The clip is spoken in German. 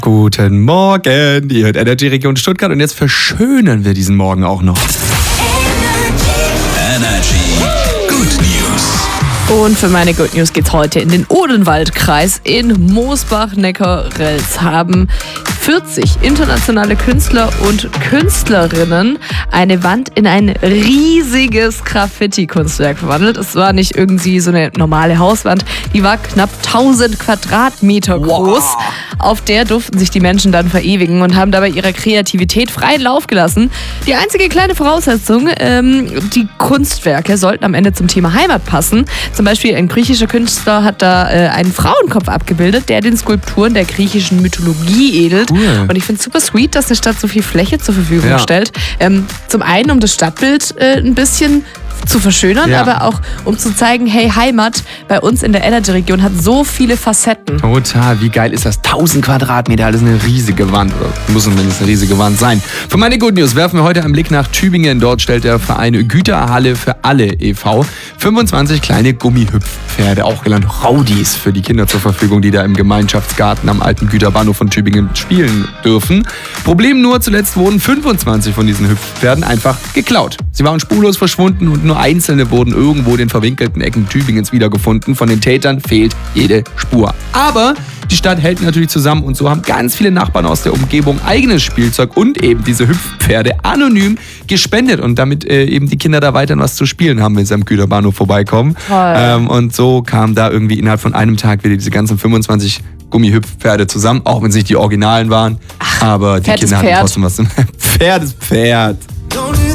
Guten Morgen, ihr hört Energy Region Stuttgart und jetzt verschönern wir diesen Morgen auch noch. Energy Good News. Und für meine Good News geht's heute in den Odenwaldkreis in Moosbach-Neckarelz. Haben 40 internationale Künstler und Künstlerinnen eine Wand in ein riesiges Graffiti-Kunstwerk verwandelt. Es war nicht irgendwie so eine normale Hauswand, die war knapp 1000 Quadratmeter groß. Wow. Auf der durften sich die Menschen dann verewigen und haben dabei ihrer Kreativität freien Lauf gelassen. Die einzige kleine Voraussetzung, die Kunstwerke sollten am Ende zum Thema Heimat passen. Zum Beispiel ein griechischer Künstler hat da einen Frauenkopf abgebildet, der den Skulpturen der griechischen Mythologie ähnelt. Cool. Und ich finde es super sweet, dass eine Stadt so viel Fläche zur Verfügung stellt. Zum einen, um das Stadtbild ein bisschen zu verschönern, aber auch um zu zeigen, hey, Heimat bei uns in der Energy-Region hat so viele Facetten. Total, wie geil ist das? 1000 Quadratmeter, das ist eine riesige Wand. Oder muss zumindest eine riesige Wand sein. Für meine Good News werfen wir heute einen Blick nach Tübingen. Dort stellt der Verein Güterhalle für alle e.V. 25 kleine Gummihüpfpferde, auch genannt Rowdies, für die Kinder zur Verfügung, die da im Gemeinschaftsgarten am alten Güterbahnhof von Tübingen spielen dürfen. Problem nur, zuletzt wurden 25 von diesen Hüpfpferden einfach geklaut. Sie waren spurlos verschwunden und nur einzelne wurden irgendwo in den verwinkelten Ecken Tübingens wiedergefunden. Von den Tätern fehlt jede Spur. Aber die Stadt hält natürlich zusammen und so haben ganz viele Nachbarn aus der Umgebung eigenes Spielzeug und eben diese Hüpfpferde anonym gespendet und damit eben die Kinder da weiterhin was zu spielen haben, wenn sie am Güterbahnhof vorbeikommen. Und so kam da irgendwie innerhalb von einem Tag wieder diese ganzen 25 Gummihüpfpferde zusammen, auch wenn es nicht die Originalen waren. Aber die Kinder hatten trotzdem was zum Pferd ist Pferd.